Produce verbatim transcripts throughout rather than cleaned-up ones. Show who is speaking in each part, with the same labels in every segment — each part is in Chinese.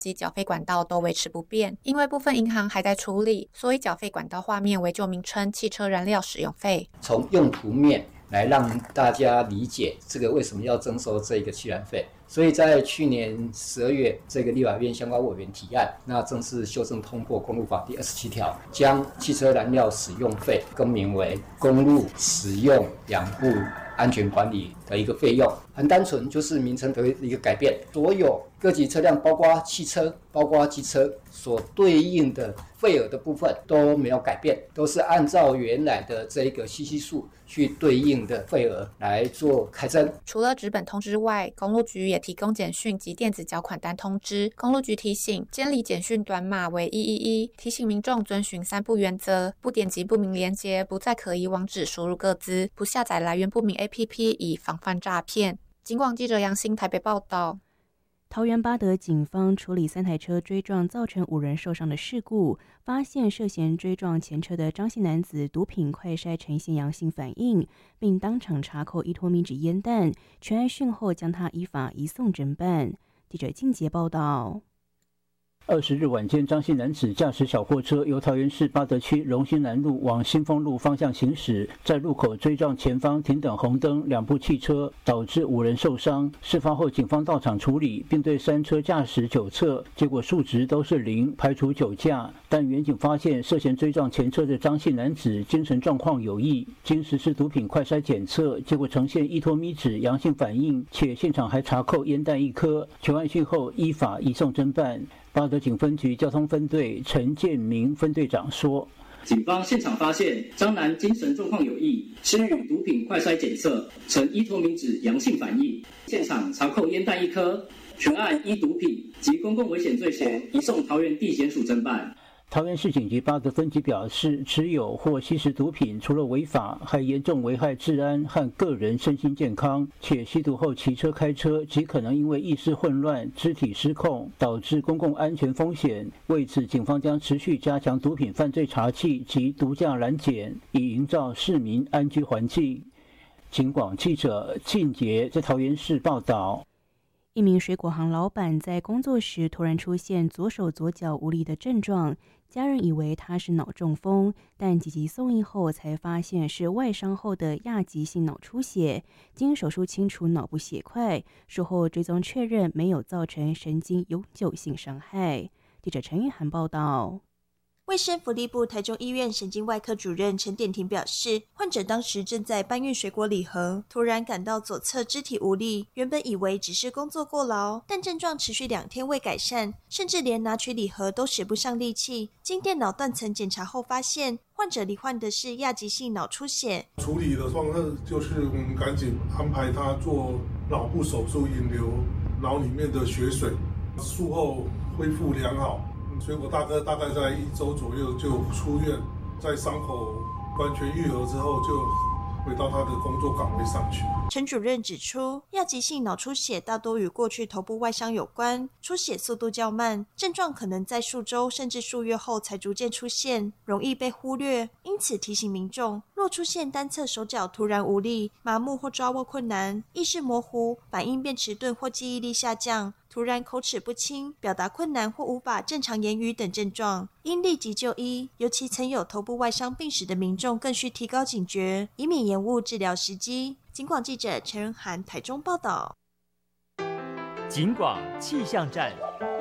Speaker 1: 及缴费管道都维持不变，因为部分银行还在处理，所以缴费管道画面为旧名称汽车燃料使用费。
Speaker 2: 从用途面来让大家理解这个为什么要征收这个汽燃费。所以在去年十二月，这个立法院相关委员提案，那正式修正通过公路法第二十七条，将汽车燃料使用费更名为公路使用养护安全管理的一个费用。很单纯，就是名称的一个改变，所有各级车辆，包括汽车、包括机车所对应的费额的部分都没有改变，都是按照原来的这个系系数去对应的费额来做开征。
Speaker 1: 除了纸本通知外，公路局也提供简讯及电子缴款单通知。公路局提醒，监理简讯短码为一一一，提醒民众遵循三不原则：不点击不明连结，不在可疑网址输入个资，不下载来源不明 A P P， 以防范诈骗。警广记者杨欣台北报道。
Speaker 3: 桃园八德警方处理三台车追撞造成五人受伤的事故，发现涉嫌追撞前车的张姓男子毒品快筛呈现阳性反应，并当场查扣依托米脂烟弹，全案讯后将他依法移送侦办。记者静杰报道。
Speaker 4: 二十日晚间，张姓男子驾驶小货车由桃园市八德区荣兴南路往新丰路方向行驶，在路口追撞前方停等红灯两部汽车，导致五人受伤。事发后，警方到场处理，并对三车驾驶酒测，结果数值都是零，排除酒驾。但远警发现涉嫌追撞前车的张姓男子精神状况有异，经实施毒品快筛检测，结果呈现依托咪酯阳性反应，且现场还查扣烟弹一颗。求案讯后，依法移送侦办。八德警分局交通分队陈建明分队长说：“
Speaker 5: 警方现场发现张男精神状况有异，施予毒品快筛检测呈依托咪酯阳性反应，现场查扣烟弹一颗，全案依毒品及公共危险罪嫌移送桃园地检署侦办。”
Speaker 4: 桃园市警局八德分局表示，持有或吸食毒品除了违法，还严重危害治安和个人身心健康，且吸毒后骑车开车极可能因为意识混乱、肢体失控，导致公共安全风险。为此，警方将持续加强毒品犯罪查缉及毒驾拦检，以营造市民安居环境。警广记者靳杰在桃园市报道。
Speaker 3: 一名水果行老板在工作时突然出现左手左脚无力的症状，家人以为他是脑中风，但紧急送医后才发现是外伤后的亚急性脑出血，经手术清除脑部血块，术后追踪确认没有造成神经永久性伤害。记者陈玉涵报道。
Speaker 6: 卫生福利部台中医院神经外科主任陈典婷表示，患者当时正在搬运水果礼盒，突然感到左侧肢体无力，原本以为只是工作过劳，但症状持续两天未改善，甚至连拿取礼盒都使不上力气。经电脑断层检查后发现，患者罹患的是亚急性脑出血。
Speaker 7: 处理的方式就是我们赶紧安排他做脑部手术，引流脑里面的血水，术后恢复良好。水果大哥大概在一周左右就出院，在伤口完全愈合之后，就回到他的工作岗位上去。
Speaker 6: 陈主任指出，亚急性脑出血大多与过去头部外伤有关，出血速度较慢，症状可能在数周甚至数月后才逐渐出现，容易被忽略。因此提醒民众，若出现单侧手脚突然无力、麻木或抓握困难、意识模糊、反应变迟钝或记忆力下降，突然口齿不清、表达困难或无法正常言语等症状，应立即就医。尤其曾有头部外伤病史的民众，更需提高警觉，以免延误治疗时机。警广记者陈仁涵台中报道。
Speaker 8: 警广气象站。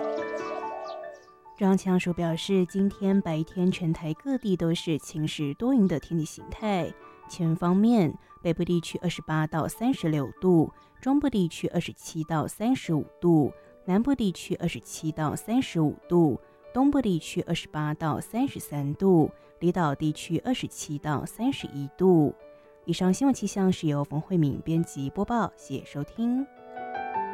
Speaker 3: 中央气象署表示，今天白天全台各地都是晴时多云的天气形态。气温方面，北部地区二十八到三十六度，中部地区二十七到三十五度，南部地区二十七到三十五度，东部地区二十八到三十三度，离岛地区二十七到三十一度。以上新闻气象是由冯慧敏编辑播报，谢谢收听。